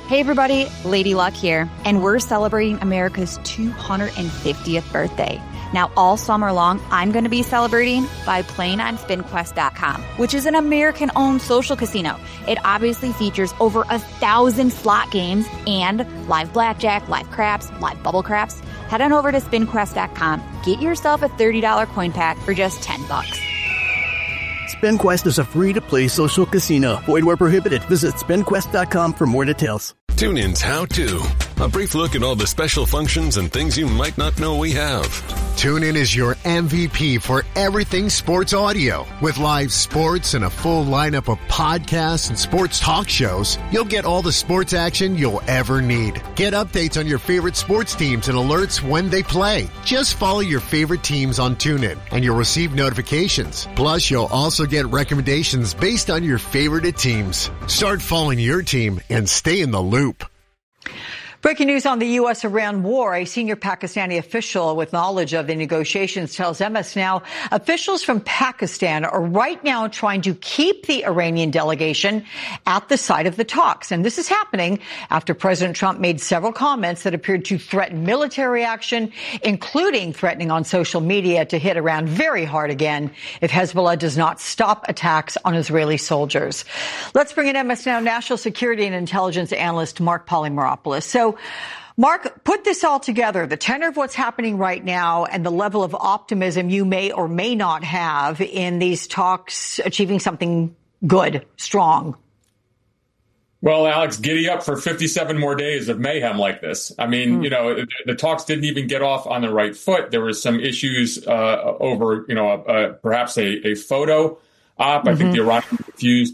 Hey everybody, Lady Luck here, and we're celebrating America's 250th birthday. Now all summer long, I'm going to be celebrating by playing on SpinQuest.com, which is an American-owned social casino. It obviously features over 1,000 slot games and live blackjack, live craps, live bubble craps. Head on over to SpinQuest.com, get yourself a $30 coin pack for just $10. SpinQuest is a free-to-play social casino. Void where prohibited. Visit SpinQuest.com for more details. TuneIn's How To. A brief look at all the special functions and things you might not know we have. TuneIn is your MVP for everything sports audio. With live sports and a full lineup of podcasts and sports talk shows, you'll get all the sports action you'll ever need. Get updates on your favorite sports teams and alerts when they play. Just follow your favorite teams on TuneIn, and you'll receive notifications. Plus, you'll also get recommendations based on your favorite teams. Start following your team and stay in the loop. Breaking news on the U.S.-Iran war. A senior Pakistani official with knowledge of the negotiations tells MS Now officials from Pakistan are right now trying to keep the Iranian delegation at the site of the talks. And this is happening after President Trump made several comments that appeared to threaten military action, including threatening on social media to hit Iran very hard again if Hezbollah does not stop attacks on Israeli soldiers. Let's bring in MS Now national security and intelligence analyst Mark Polymeropoulos. So, Mark, put this all together, the tenor of what's happening right now and the level of optimism you may or may not have in these talks achieving something good, strong. Well, Alex, giddy up for 57 more days of mayhem like this. I mean, the talks didn't even get off on the right foot. There was some issues over, perhaps a photo op. I think the Iranians refused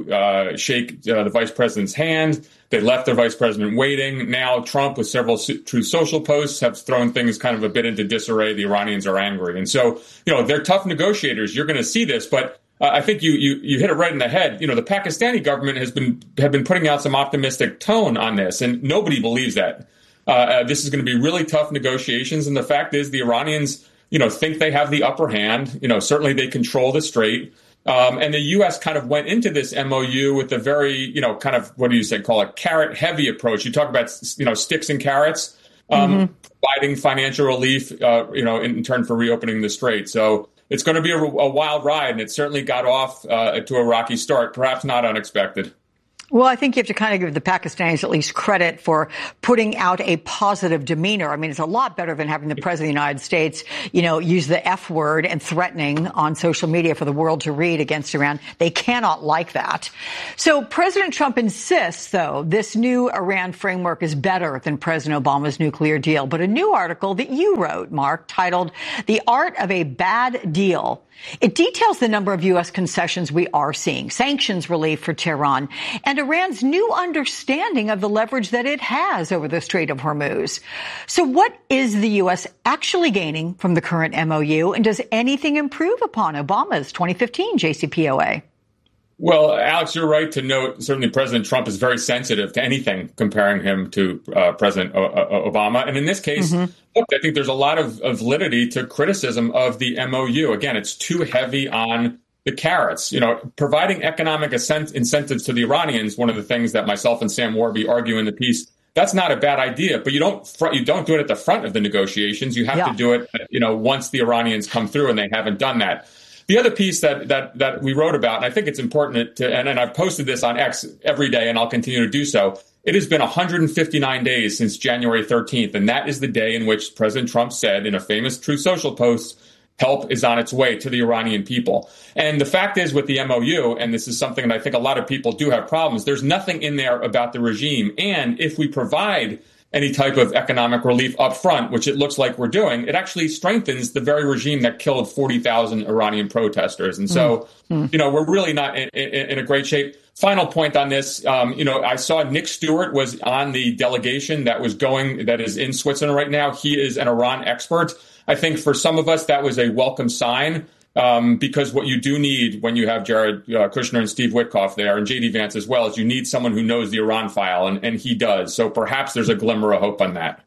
to shake the vice president's hand. They left their vice president waiting. Now Trump, with several Truth Social posts, have thrown things kind of a bit into disarray. The Iranians are angry. And so, they're tough negotiators. You're going to see this. But I think you hit it right in the head. The Pakistani government have been putting out some optimistic tone on this, and nobody believes that. This is going to be really tough negotiations. And the fact is the Iranians, think they have the upper hand. Certainly they control the strait. And the U.S. kind of went into this MOU with a very, kind of, what do you say, call it carrot-heavy approach. You talk about, sticks and carrots, providing financial relief, in turn for reopening the strait. So it's going to be a wild ride, and it certainly got off to a rocky start, perhaps not unexpected. Well, I think you have to kind of give the Pakistanis at least credit for putting out a positive demeanor. I mean, it's a lot better than having the president of the United States, use the F word and threatening on social media for the world to read against Iran. They cannot like that. So President Trump insists, though, this new Iran framework is better than President Obama's nuclear deal. But a new article that you wrote, Mark, titled "The Art of a Bad Deal," it details the number of U.S. concessions we are seeing, sanctions relief for Tehran, and Iran's new understanding of the leverage that it has over the Strait of Hormuz. So what is the U.S. actually gaining from the current MOU, and does anything improve upon Obama's 2015 JCPOA? Well, Alex, you're right to note, certainly President Trump is very sensitive to anything comparing him to President Obama. And in this case, look, I think there's a lot of validity to criticism of the MOU. Again, it's too heavy on the carrots. Providing economic incentives to the Iranians, one of the things that myself and Sam Warby argue in the piece, that's not a bad idea, but you don't do it at the front of the negotiations. You have to do it, once the Iranians come through, and they haven't done that. The other piece that we wrote about, and I think it's important to, and I've posted this on X every day, and I'll continue to do so. It has been 159 days since January 13th, and that is the day in which President Trump said in a famous Truth Social post, help is on its way to the Iranian people. And the fact is with the MOU, and this is something that I think a lot of people do have problems, there's nothing in there about the regime. And if we provide any type of economic relief up front, which it looks like we're doing, it actually strengthens the very regime that killed 40,000 Iranian protesters. And so, we're really not in a great shape. Final point on this, I saw Nick Stewart was on the delegation that is in Switzerland right now. He is an Iran expert. I think for some of us, that was a welcome sign. Because what you do need when you have Jared Kushner and Steve Witkoff there, and J.D. Vance as well, is you need someone who knows the Iran file, and he does. So perhaps there's a glimmer of hope on that.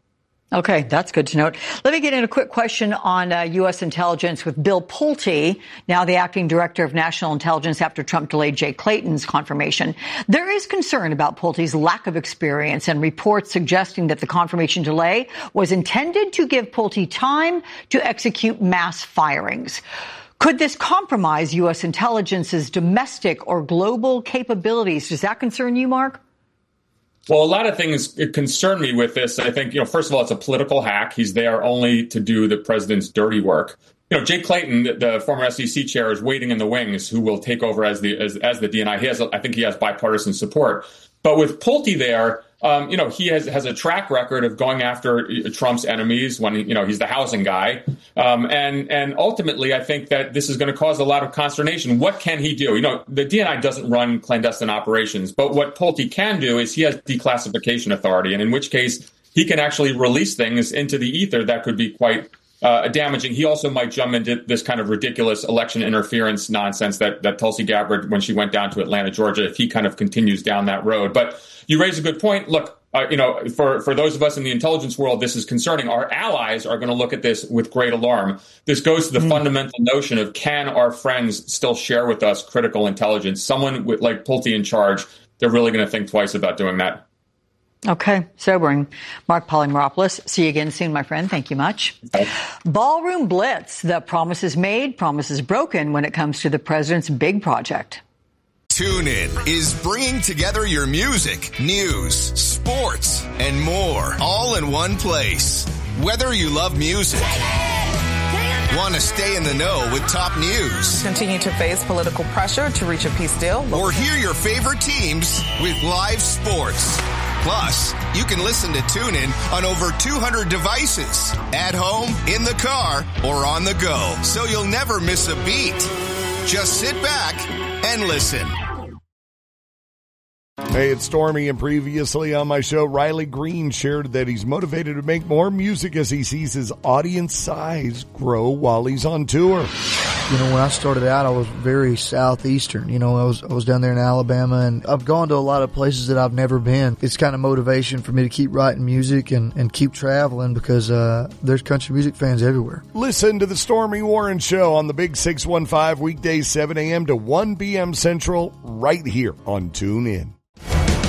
Okay, that's good to note. Let me get in a quick question on U.S. intelligence with Bill Pulte, now the acting director of national intelligence after Trump delayed Jay Clayton's confirmation. There is concern about Pulte's lack of experience and reports suggesting that the confirmation delay was intended to give Pulte time to execute mass firings. Could this compromise U.S. intelligence's domestic or global capabilities? Does that concern you, Mark? Well, a lot of things concern me with this. I think, first of all, it's a political hack. He's there only to do the president's dirty work. Jay Clayton, the former SEC chair, is waiting in the wings who will take over as the DNI. I think he has bipartisan support. But with Pulte there, he has a track record of going after Trump's enemies when, he's the housing guy. And ultimately, I think that this is going to cause a lot of consternation. What can he do? The DNI doesn't run clandestine operations, but what Pulte can do is he has declassification authority, and in which case he can actually release things into the ether that could be quite damaging. He also might jump into this kind of ridiculous election interference nonsense that Tulsi Gabbard, when she went down to Atlanta, Georgia, if he kind of continues down that road. But you raise a good point. Look, for those of us in the intelligence world, this is concerning. Our allies are going to look at this with great alarm. This goes to the fundamental notion of, can our friends still share with us critical intelligence? Someone like Pulte in charge, they're really going to think twice about doing that. Okay, sobering. Mark Polymeropoulos, see you again soon, my friend. Thank you much. Okay. Ballroom Blitz, the promises made, promises broken when it comes to the president's big project. TuneIn is bringing together your music, news, sports, and more, all in one place. Whether you love music, want to stay in the know with top news, continue to face political pressure to reach a peace deal, or hear your favorite teams with live sports. Plus, you can listen to TuneIn on over 200 devices, at home, in the car, or on the go, so you'll never miss a beat. Just sit back and listen. Hey, it's Stormy, and previously on my show, Riley Green shared that he's motivated to make more music as he sees his audience size grow while he's on tour. When I started out, I was very southeastern. I was down there in Alabama, and I've gone to a lot of places that I've never been. It's kind of motivation for me to keep writing music and keep traveling because there's country music fans everywhere. Listen to the Stormy Warren Show on the Big 615 weekdays 7 a.m. to 1 p.m. Central right here on TuneIn.